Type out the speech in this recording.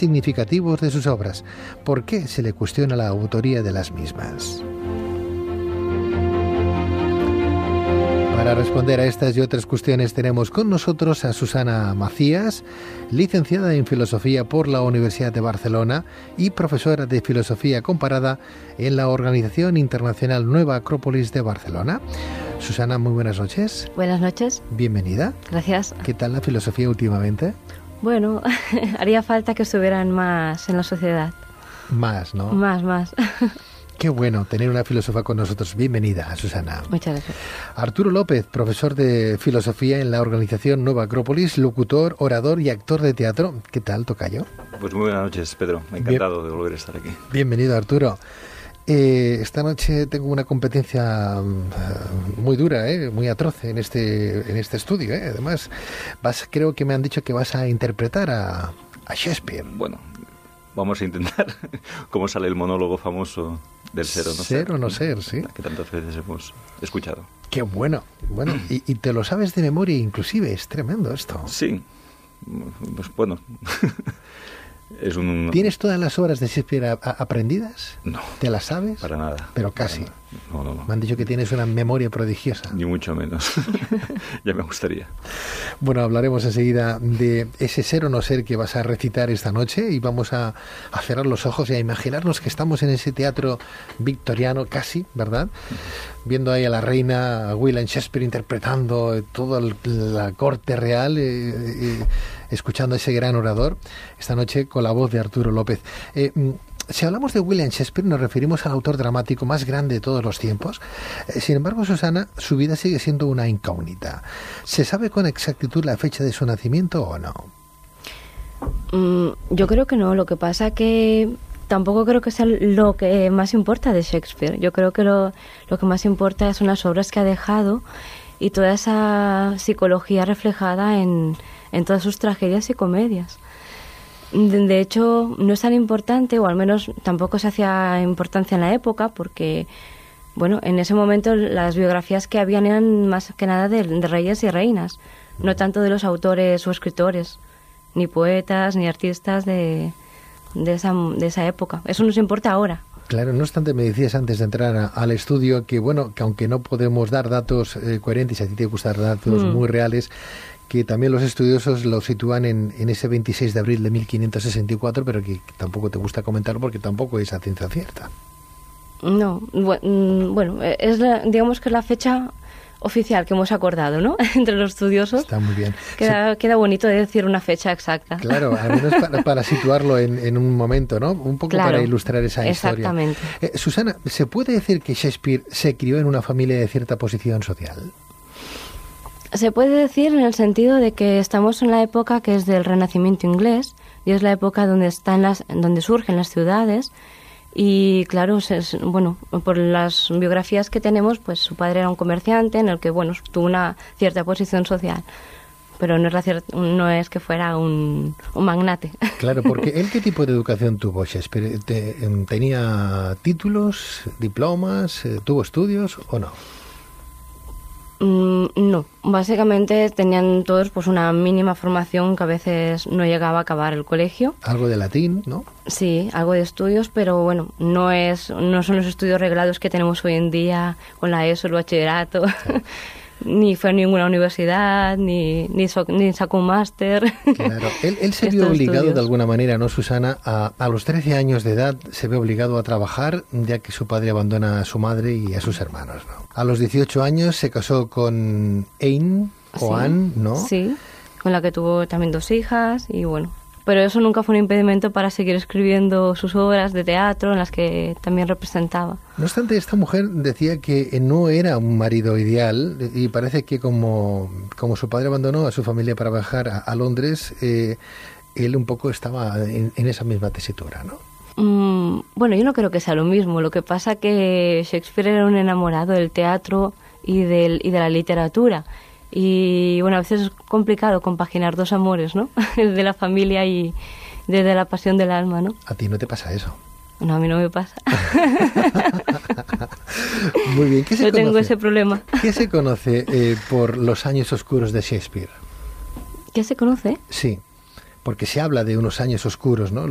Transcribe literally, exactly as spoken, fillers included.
significativos de sus obras. ¿Por qué se le cuestiona la autoría de las mismas? Para responder a estas y otras cuestiones tenemos con nosotros a Susana Macías, licenciada en Filosofía por la Universidad de Barcelona y profesora de Filosofía Comparada en la Organización Internacional Nueva Acrópolis de Barcelona. Susana, muy buenas noches. Buenas noches. Bienvenida. Gracias. ¿Qué tal la filosofía últimamente? Bueno, haría falta que estuvieran más en la sociedad. Más, ¿no? Más, más. Qué bueno tener una filósofa con nosotros. Bienvenida, Susana. Muchas gracias. Arturo López, profesor de Filosofía en la Organización Nueva Acrópolis, locutor, orador y actor de teatro. ¿Qué tal, tocayo? Pues muy buenas noches, Pedro. Encantado Bien. de volver a estar aquí. Bienvenido, Arturo. Eh, esta noche tengo una competencia uh, muy dura, eh, muy atroz en este en este estudio. Eh. Además, vas, creo que me han dicho que vas a interpretar a, a Shakespeare. Bueno, vamos a intentar cómo sale el monólogo famoso del ser o no ser. Ser o no ser, sí. Que tantas veces hemos escuchado. Qué bueno. Bueno, y, y te lo sabes de memoria inclusive. Es tremendo esto. Sí. Pues bueno. Es un... ¿Tienes todas las obras de Shakespeare a, a, aprendidas? No. ¿Te las sabes? Para nada. Pero casi. No, no, no. Me han dicho que tienes una memoria prodigiosa. Ni mucho menos. Ya me gustaría. Bueno, hablaremos enseguida de ese ser o no ser que vas a recitar esta noche y vamos a, a cerrar los ojos y a imaginarnos que estamos en ese teatro victoriano casi, ¿verdad? Uh-huh. Viendo ahí a la reina, a William Shakespeare interpretando toda la corte real, eh, eh, escuchando a ese gran orador, esta noche con la voz de Arturo López. Eh, Si hablamos de William Shakespeare, nos referimos al autor dramático más grande de todos los tiempos. Eh, sin embargo, Susana, su vida sigue siendo una incógnita. ¿Se sabe con exactitud la fecha de su nacimiento o no? Mm, yo creo que no. Lo que pasa que tampoco creo que sea lo que más importa de Shakespeare. Yo creo que lo, lo que más importa son las obras que ha dejado y toda esa psicología reflejada en, en todas sus tragedias y comedias. De hecho, no es tan importante, o al menos tampoco se hacía importancia en la época, porque, bueno, en ese momento las biografías que habían eran más que nada de, de reyes y reinas, no tanto de los autores o escritores, ni poetas, ni artistas de, de, esa, de esa época. Eso nos importa ahora. Claro, no obstante, me decías antes de entrar a, al estudio que, bueno, que aunque no podemos dar datos eh, coherentes, a ti te gustan datos mm. muy reales, que también los estudiosos lo sitúan en, en ese veintiséis de abril de mil quinientos sesenta y cuatro, pero que tampoco te gusta comentar porque tampoco es a ciencia cierta. No, bueno, es la, digamos que es la fecha oficial que hemos acordado, ¿no? Entre los estudiosos. Está muy bien. Queda, Se... queda bonito de decir una fecha exacta. Claro, al menos para, para situarlo en, en un momento, ¿no? Un poco claro, para ilustrar esa exactamente. historia. Exactamente. Eh, Susana, ¿se puede decir que Shakespeare se crió en una familia de cierta posición social? Se puede decir en el sentido de que estamos en la época que es del Renacimiento inglés y es la época donde están las, donde surgen las ciudades y claro, es, bueno, por las biografías que tenemos, pues su padre era un comerciante en el que bueno tuvo una cierta posición social, pero no es, la cier- no es que fuera un, un magnate. Claro, porque ¿él qué tipo de educación tuvo Shakespeare? ¿Tenía títulos, diplomas, tuvo estudios o no? No, básicamente tenían todos pues una mínima formación que a veces no llegaba a acabar el colegio. Algo de latín, ¿no? Sí, algo de estudios, pero bueno, no es no son los estudios reglados que tenemos hoy en día con la ESO, el bachillerato. Sí. Ni fue a ninguna universidad, ni, ni, so, ni sacó un máster. Claro, él, él se vio obligado estudios. de alguna manera, ¿no, Susana? A, a los trece años de edad se ve obligado a trabajar, ya que su padre abandona a su madre y a sus hermanos, ¿no? A los dieciocho años se casó con Anne, o sí, Anne, ¿no? Sí, con la que tuvo también dos hijas y bueno... Pero eso nunca fue un impedimento para seguir escribiendo sus obras de teatro en las que también representaba. No obstante, esta mujer decía que no era un marido ideal y parece que como, como su padre abandonó a su familia para viajar a, a Londres, eh, él un poco estaba en, en esa misma tesitura, ¿no? Mm, bueno, yo no creo que sea lo mismo. Lo que pasa que Shakespeare era un enamorado del teatro y, del, y de la literatura. Y bueno, a veces es complicado compaginar dos amores, ¿no? El de la familia y de la pasión del alma, ¿no? ¿A ti no te pasa eso? No, a mí no me pasa. Muy bien, ¿qué se Yo conoce? tengo ese problema. ¿Qué se conoce eh, por los años oscuros de Shakespeare? ¿Qué se conoce? Sí, porque se habla de unos años oscuros, ¿no?